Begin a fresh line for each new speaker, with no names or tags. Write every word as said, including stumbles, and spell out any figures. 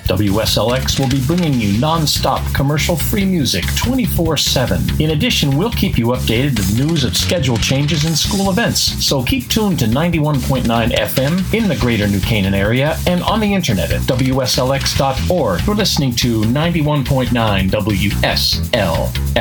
W S L X will be bringing you non-stop commercial-free music twenty-four seven. In addition, we'll keep you updated with news of schedule changes and school events. So keep tuned to ninety-one point nine F M in the greater New Canaan area and on the internet at W S L X dot org. You're listening to ninety-one point nine W S L X.